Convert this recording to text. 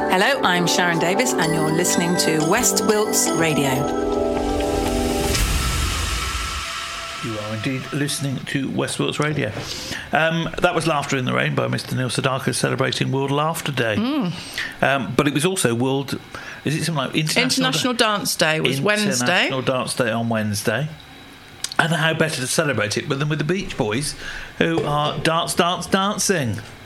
Hello, I'm Sharon Davis, and you're listening to West Wilts Radio. You are indeed listening to West Wilts Radio. That was Laughter in the Rain by Mr. Neil Sedaka, celebrating World Laughter Day. But it was also World... Is it something like International Dance Day was Wednesday. International Dance Day on Wednesday. And how better to celebrate it than with the Beach Boys, who are dancing.